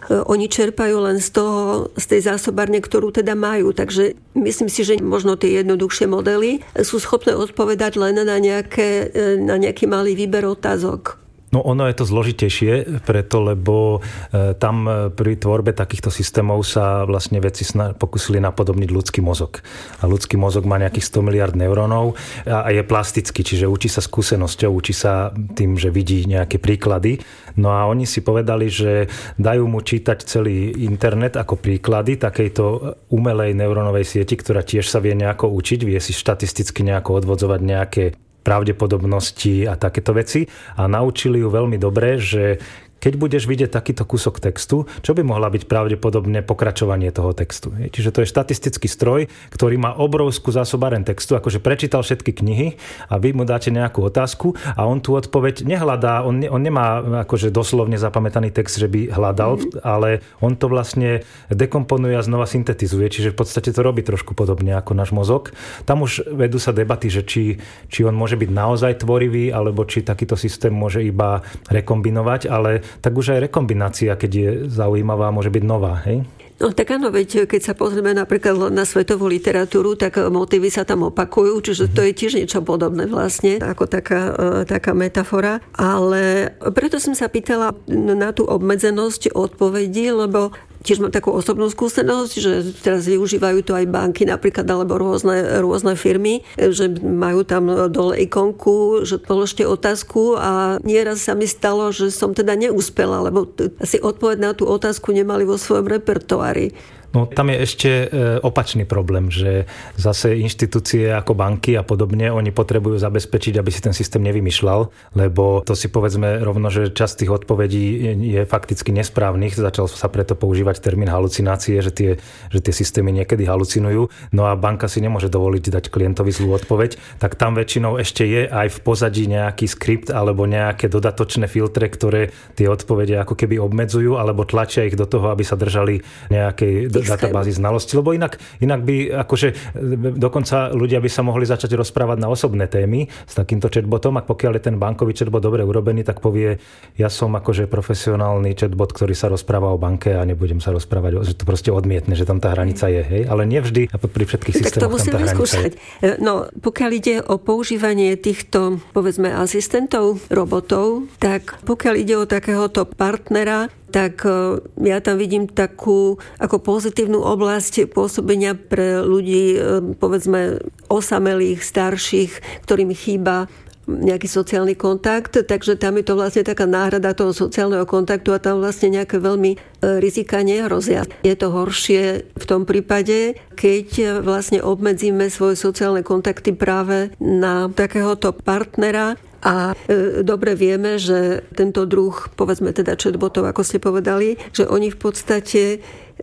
oni čerpajú len z tej zásobárne, ktorú teda majú. Takže myslím si, že možno tie jednoduchšie modely sú schopné odpovedať len na nejaký malý výber otázok. No ono je to zložitejšie, lebo tam pri tvorbe takýchto systémov sa vlastne vedci pokúsili napodobniť ľudský mozog. A ľudský mozog má nejakých 100 miliard neurónov a je plastický, čiže učí sa skúsenosťou, učí sa tým, že vidí nejaké príklady. No a oni si povedali, že dajú mu čítať celý internet ako príklady takejto umelej neurónovej sieti, ktorá tiež sa vie nejako učiť, vie si štatisticky nejako odvodzovať nejaké pravdepodobnosti a takéto veci a naučili ju veľmi dobre, že keď budeš vidieť takýto kúsok textu, čo by mohla byť pravdepodobne pokračovanie toho textu. Čiže to je štatistický stroj, ktorý má obrovskú zásobáreň textu, akože prečítal všetky knihy a vy mu dáte nejakú otázku a on tú odpoveď nehľadá, on nemá akože doslovne zapamätaný text, že by hľadal, ale on to vlastne dekomponuje a znova syntetizuje, čiže v podstate to robí trošku podobne ako náš mozog. Tam už vedú sa debaty, že či on môže byť naozaj tvorivý, alebo či takýto systém môže iba rekombinovať, ale tak už aj rekombinácia, keď je zaujímavá, môže byť nová, hej? No tak áno, veď keď sa pozrieme napríklad na svetovú literatúru, tak motívy sa tam opakujú, čiže to je tiež niečo podobné vlastne, ako taká metafora. Ale preto som sa pýtala na tú obmedzenosť odpovedí, lebo tiež mám takú osobnú skúsenosť, že teraz využívajú to aj banky napríklad, alebo rôzne firmy, že majú tam dole ikonku, že položte otázku a nieraz sa mi stalo, že som teda neúspela, lebo asi odpoveď na tú otázku nemali vo svojom repertoári. No tam je ešte opačný problém, že zase inštitúcie ako banky a podobne, oni potrebujú zabezpečiť, aby si ten systém nevymýšľal, lebo to si povedzme rovno, že časť tých odpovedí je fakticky nesprávnych. Začal sa preto používať termín halucinácie, že tie systémy niekedy halucinujú. No a banka si nemôže dovoliť dať klientovi zlú odpoveď, tak tam väčšinou ešte je aj v pozadí nejaký skript alebo nejaké dodatočné filtre, ktoré tie odpovede ako keby obmedzujú alebo tlačia ich do toho, aby sa držali nejakej databázy znalosti, lebo inak by akože dokonca ľudia by sa mohli začať rozprávať na osobné témy s takýmto chatbotom, a pokiaľ je ten bankový chatbot dobre urobený, tak povie, ja som akože profesionálny chatbot, ktorý sa rozpráva o banke a nebudem sa rozprávať, že to proste odmietne, že tam tá hranica je, hej, ale nevždy a pri všetkých systémoch tam tá hranica je. No, pokiaľ ide o používanie týchto, povedzme, asistentov, robotov, tak pokiaľ ide o takéhoto partnera, tak ja tam vidím takú ako pozitívnu oblasť pôsobenia pre ľudí, povedzme, osamelých, starších, ktorým chýba nejaký sociálny kontakt, takže tam je to vlastne taká náhrada toho sociálneho kontaktu a tam vlastne nejaké veľmi rizika nehrozia. Je to horšie v tom prípade, keď vlastne obmedzíme svoje sociálne kontakty práve na takéhoto partnera. A dobre vieme, že tento druh, povedzme teda chatbotov, ako ste povedali, že oni v podstate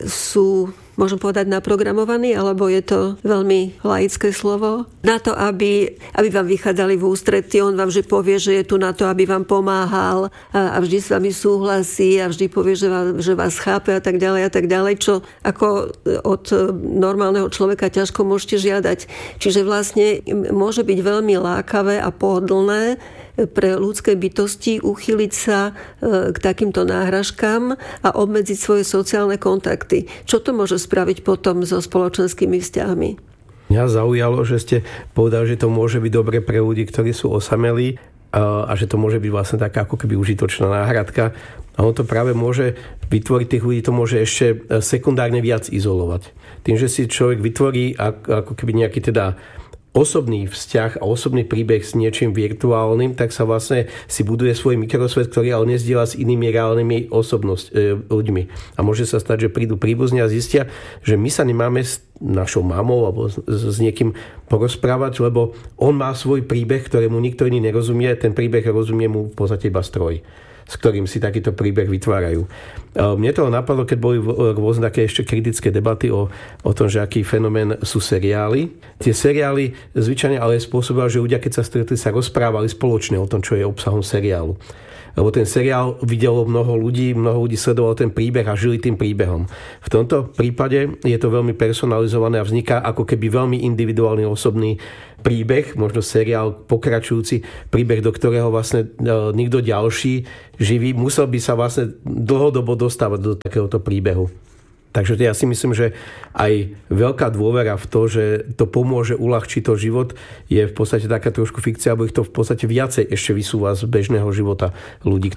sú, môžem povedať, naprogramovaní, alebo je to veľmi laické slovo, na to, aby vám vychádzali v ústretí. On vám vždy povie, že je tu na to, aby vám pomáhal a vždy s vami súhlasí a vždy povie, že vás chápe a tak ďalej, čo ako od normálneho človeka ťažko môžete žiadať. Čiže vlastne môže byť veľmi lákavé a pohodlné pre ľudské bytosti uchyliť sa k takýmto náhražkám a obmedziť svoje sociálne kontakty. Čo to môže spraviť potom so spoločenskými vzťahmi? Mňa zaujalo, že ste povedali, že to môže byť dobre pre ľudí, ktorí sú osamelí a že to môže byť vlastne taká ako keby užitočná náhradka. A on to práve môže vytvoriť, tých ľudí to môže ešte sekundárne viac izolovať. Tým, že si človek vytvorí ako keby nejaký teda osobný vzťah a osobný príbeh s niečím virtuálnym, tak sa vlastne si buduje svoj mikrosvet, ktorý ale nezdieľa s inými reálnymi ľuďmi. A môže sa stať, že prídu príbuzní a zistia, že my sa nemáme s našou mamou alebo s niekým porozprávať, lebo on má svoj príbeh, ktorému nikto iný nerozumie, ten príbeh rozumie mu v podstate iba stroj, s ktorým si takýto príbeh vytvárajú. Mne to napadlo, keď boli rôzne také ešte kritické debaty o tom, že aký fenomén sú seriály. Tie seriály zvyčajne ale spôsobili, že ľudia, keď sa stretli, sa rozprávali spoločne o tom, čo je obsahom seriálu. lebo ten seriál videlo mnoho ľudí sledovalo ten príbeh a žili tým príbehom. V tomto prípade je to veľmi personalizované a vzniká ako keby veľmi individuálny osobný príbeh, možno seriál pokračujúci príbeh, do ktorého vlastne nikto ďalší živý musel by sa vlastne dlhodobo dostávať do takéhoto príbehu. Takže ja si myslím, že aj veľká dôvera v to, že to pomôže uľahčiť to život, je v podstate taká trošku fikcia, alebo ich to v podstate viacej ešte vysúva z bežného života ľudí,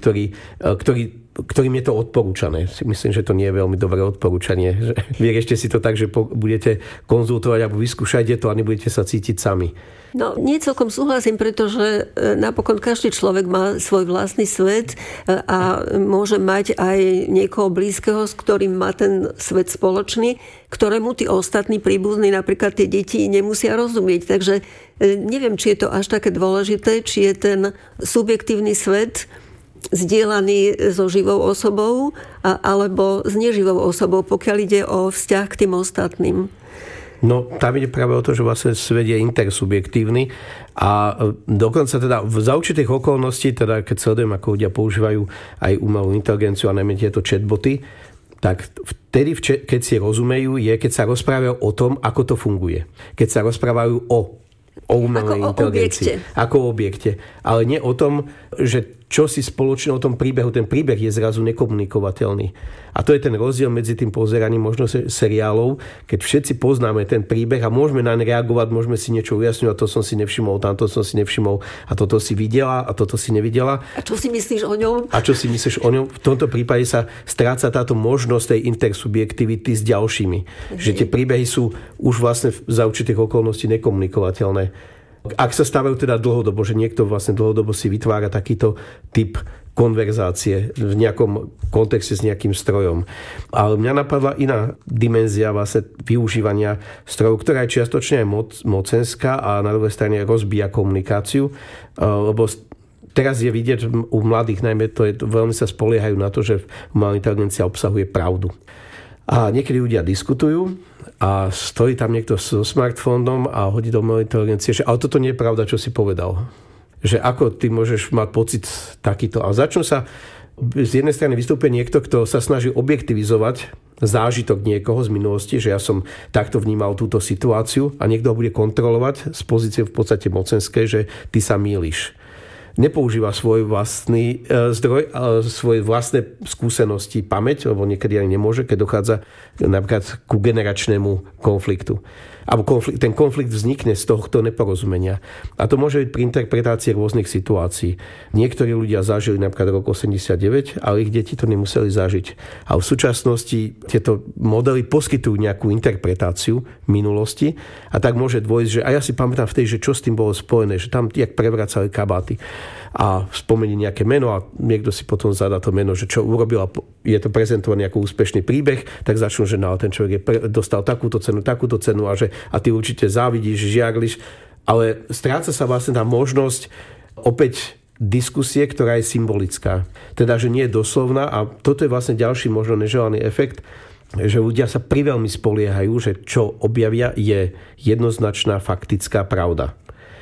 ktorým je to odporúčané. Myslím, že to nie je veľmi dobré odporúčanie. Vyriešte si to tak, že budete konzultovať alebo vyskúšajte to a nebudete sa cítiť sami. No, nie celkom súhlasím, pretože napokon každý človek má svoj vlastný svet a môže mať aj niekoho blízkeho, s ktorým má ten svet spoločný, ktorému tí ostatní príbuzní, napríklad tie deti, nemusia rozumieť. Takže neviem, či je to až také dôležité, či je ten subjektívny svet zdieľaný so živou osobou alebo s neživou osobou, pokiaľ ide o vzťah k tým ostatným. No, tam ide práve o to, že vlastne svet je intersubjektívny a dokonca teda za určitých okolností, teda keď sledujem, ako ľudia používajú aj umelú inteligenciu a najmä tieto chatboty, tak vtedy, keď si rozumejú, je, keď sa rozprávajú o tom, ako to funguje. Keď sa rozprávajú o umelej inteligencii. Ako o objekte. Ale nie o tom, že čo si spoločne o tom príbehu. Ten príbeh je zrazu nekomunikovateľný. A to je ten rozdiel medzi tým pozeraním možno seriálov, keď všetci poznáme ten príbeh a môžeme naň reagovať, môžeme si niečo ujasňovať, to som si nevšimol, tamto som si nevšimol a toto si videla a toto si nevidela. A čo si myslíš o ňom? A čo si myslíš o ňom? V tomto prípade sa stráca táto možnosť tej intersubjektivity s ďalšími. Že tie príbehy sú už vlastne za určitých okolností nekomunikovateľné. Ak sa stávajú teda dlhodobo, že niekto vlastne dlhodobo si vytvára takýto typ konverzácie v nejakom kontexte s nejakým strojom. Ale mňa napadla iná dimenzia vlastne využívania strojov, ktorá je čiastočne aj mocenská a na druhej strane rozbíja komunikáciu, lebo teraz je vidieť u mladých, najmä veľmi sa spoliehajú na to, že umelá inteligencia obsahuje pravdu. A niekedy ľudia diskutujú a stojí tam niekto so smartfónom a hodí do umelej inteligencie, že ale toto nie je pravda, čo si povedal. Že ako ty môžeš mať pocit takýto. A začnú sa z jednej strany vystúpiť niekto, kto sa snaží objektivizovať zážitok niekoho z minulosti, že ja som takto vnímal túto situáciu a niekto ho bude kontrolovať z pozície v podstate mocenskej, že ty sa mýliš. Nepoužíva svoj vlastný zdroj, svoje vlastné skúsenosti, pamäť, lebo niekedy ani nemôže, keď dochádza napríklad ku generačnému konfliktu. Alebo ten konflikt vznikne z tohto neporozumenia. A to môže byť pri interpretácii rôznych situácií. Niektorí ľudia zažili napríklad rok 89, ale ich deti to nemuseli zažiť. A v súčasnosti tieto modely poskytujú nejakú interpretáciu minulosti a tak môže dôjsť, že a ja si pamätám vtedy, že čo s tým bolo spojené, že tam jak prevracali kabáty a spomenie nejaké meno a niekto si potom zadá to meno, že čo urobil a je to prezentovaný ako úspešný príbeh, tak začnú, že no, ten človek dostal takúto cenu a ty určite závidíš, žiarliš, ale stráca sa vlastne tá možnosť opäť diskusie, ktorá je symbolická. Teda, že nie je doslovná a toto je vlastne ďalší možno neželaný efekt, že ľudia sa priveľmi spoliehajú, že čo objavia je jednoznačná faktická pravda.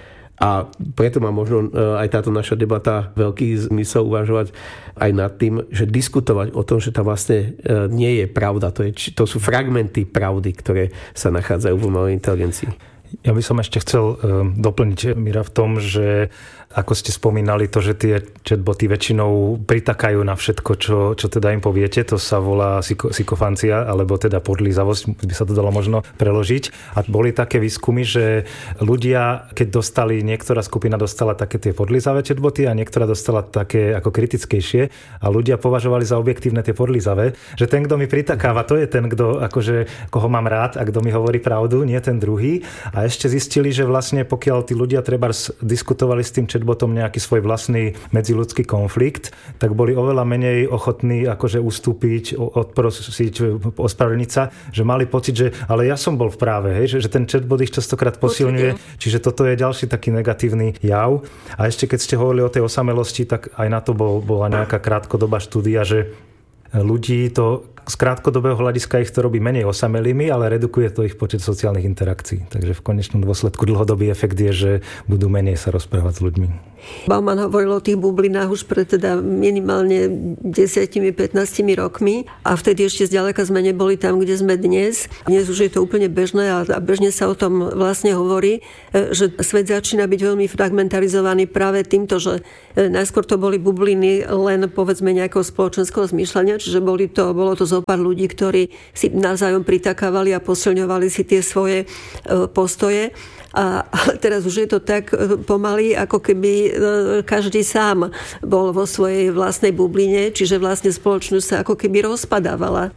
A preto má možno aj táto naša debata veľký zmysel uvažovať aj nad tým, že diskutovať o tom, že tá vlastne nie je pravda. To sú fragmenty pravdy, ktoré sa nachádzajú v umelej inteligencii. Ja by som ešte chcel doplniť, Mira, v tom, že ako ste spomínali to, že tie chatboty väčšinou pritakajú na všetko, čo teda im poviete, to sa volá sykofancia, alebo teda podlízavosť, by sa to dalo možno preložiť. A boli také výskumy, že ľudia, keď niektorá skupina dostala také tie podlízavé chatboty a niektorá dostala také ako kritickejšie a ľudia považovali za objektívne tie podlízavé, že ten, kto mi pritakáva, to je ten, koho mám rád a kto mi hovorí pravdu, nie ten druhý. A ešte zistili, že vlastne pokiaľ tí ľudia trebárs diskutovali s tým chatbotom nejaký svoj vlastný medziľudský konflikt, tak boli oveľa menej ochotní akože ustúpiť, odprosiť, ospravedlniť sa, že mali pocit, že ale ja som bol v práve, hej, že ten chatbot ich častokrát posilňuje, čiže toto je ďalší taký negatívny jav. A ešte keď ste hovorili o tej osamelosti, tak aj na to bola nejaká krátkodobá štúdia, že ľudí to z krátkodobého hľadiska ich to robí menej osamelými, ale redukuje to ich počet sociálnych interakcií. Takže v konečnom dôsledku dlhodobý efekt je, že budú menej sa rozprávať s ľuďmi. Bauman hovoril o tých bublinách už pred teda minimálne 10-15 rokmi a vtedy ešte zďaleka sme neboli tam, kde sme dnes. Dnes už je to úplne bežné a bežne sa o tom vlastne hovorí, že svet začína byť veľmi fragmentarizovaný práve týmto, že najskôr to boli bubliny len povedzme nejakého spoločenského zmýšľania, čiže bolo to zopár ľudí, ktorí si navzájom pritakávali a posilňovali si tie svoje postoje. Ale teraz už je to tak pomaly, ako keby každý sám bol vo svojej vlastnej bubline, čiže vlastne spoločnosť sa ako keby rozpadávala.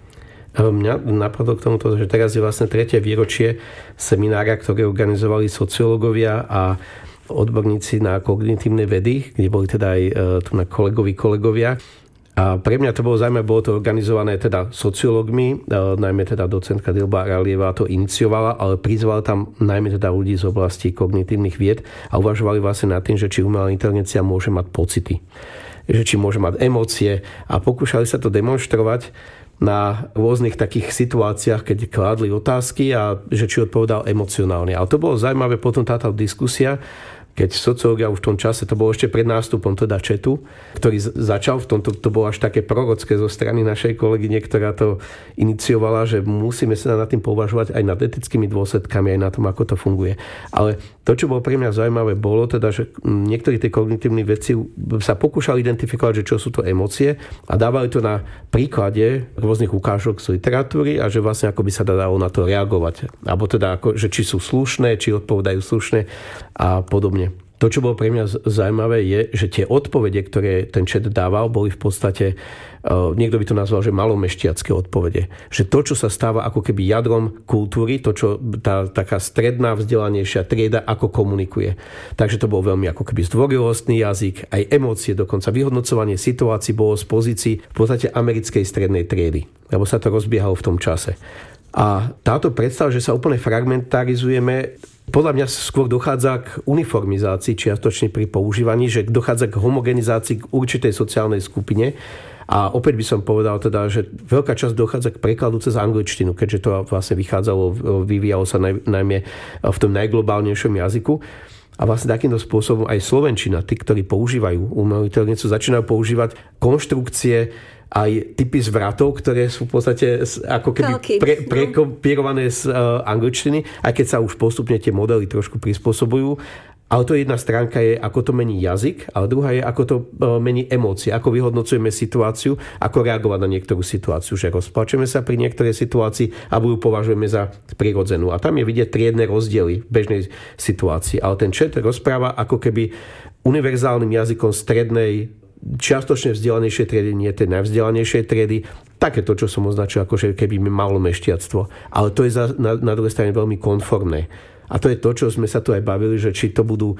Mňa napadlo k tomuto, že teraz je vlastne 3. výročie seminára, ktoré organizovali sociológovia a odborníci na kognitívne vedy, kde boli teda aj tu na kolegovia. A pre mňa to bolo zaujímavé, bolo to organizované teda sociológmi, najmä teda docentka Dilba Ralieva to iniciovala, ale prizvala tam najmä teda ľudí z oblasti kognitívnych vied a uvažovali vlastne nad tým, že či umelá inteligencia môže mať pocity, že či môže mať emócie a pokúšali sa to demonštrovať na rôznych takých situáciách, keď kládli otázky a že či odpovedal emocionálne. Ale to bolo zaujímavé potom táto diskusia, keď sociológia už v tom čase, to bolo ešte pred nástupom teda chatu, ktorý začal, v tomto to bolo až také prorocké zo strany našej kolegyne, ktorá to iniciovala, že musíme sa nad tým považovať aj nad etickými dôsledkami, aj na tom, ako to funguje. Ale to, čo bolo pre mňa zaujímavé, bolo teda, že niektorí tie kognitívni vedci sa pokúšali identifikovať, že čo sú to emócie a dávali to na príklade rôznych ukážok z literatúry a že vlastne ako by sa dalo na to reagovať. Alebo teda, že či sú slušné, či odpovedajú slušne a podobne. To, čo bolo pre mňa zaujímavé, je, že tie odpovede, ktoré ten chat dával, boli v podstate, niekto by to nazval, že malomešťacké odpovede. Že to, čo sa stáva ako keby jadrom kultúry, to, čo tá taká stredná vzdelanejšia trieda, ako komunikuje. Takže to bol veľmi ako keby zdvorilostný jazyk, aj emócie, dokonca vyhodnocovanie situácií bolo z pozícií v podstate americkej strednej triedy, lebo sa to rozbiehalo v tom čase. A táto predstava, že sa úplne fragmentarizujeme, podľa mňa skôr dochádza k uniformizácii čiastočne pri používaní, že dochádza k homogenizácii k určitej sociálnej skupine. A opäť by som povedal teda, že veľká časť dochádza k prekladu cez angličtinu, keďže to vlastne vyvíjalo sa najmä v tom najglobálnejšom jazyku. A vlastne takýmto spôsobom aj slovenčina, tí, ktorí používajú umelú inteligenciu, začínajú používať konštrukcie aj typy zvratov, ktoré sú v podstate ako keby prekopírované z angličtiny, aj keď sa už postupne tie modely trošku prispôsobujú. Ale to jedna stránka je, ako to mení jazyk, ale druhá je, ako to mení emócie, ako vyhodnocujeme situáciu, ako reagovať na niektorú situáciu, že rozplačeme sa pri niektorej situácii a ju považujeme za prirodzenú. A tam je vidieť triedne rozdiely v bežnej situácii. Ale ten chat rozpráva ako keby univerzálnym jazykom strednej, čiastočne vzdelanejšej triedy, nie tej najvzdelanejšej triedy. Také to, čo som označil, ako že keby malo mešťatstvo. Ale to je na druhej strane veľmi konformné. A to je to, čo sme sa tu aj bavili, že či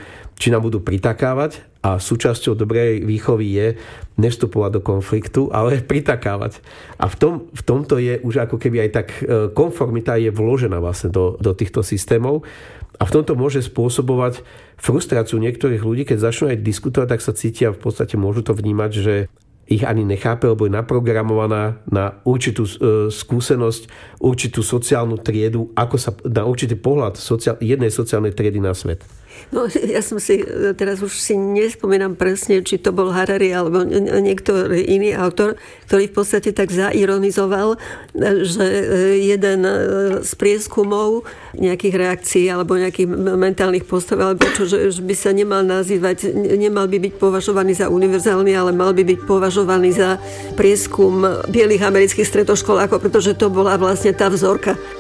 nám budú pritakávať a súčasťou dobrej výchovy je nevstupovať do konfliktu, ale pritakávať. A v tomto je už ako keby aj tak konformita je vložená vlastne do týchto systémov. A v tomto môže spôsobovať frustráciu niektorých ľudí, keď začnú aj diskutovať, tak sa cítia, v podstate môžu to vnímať, že ich ani nechápe, lebo je naprogramovaná na určitú skúsenosť, určitú sociálnu triedu, na určitý pohľad jednej sociálnej triedy na svet. No, ja som si, teraz už si nespomínam presne, či to bol Harari alebo niektorý iný autor, ktorý v podstate tak zaironizoval, že jeden z prieskumov nejakých reakcií alebo nejakých mentálnych postav, alebo čo, že by sa nemal by byť považovaný za univerzálny, ale mal by byť považovaný za prieskum bielých amerických stredoškolákov, pretože to bola vlastne tá vzorka.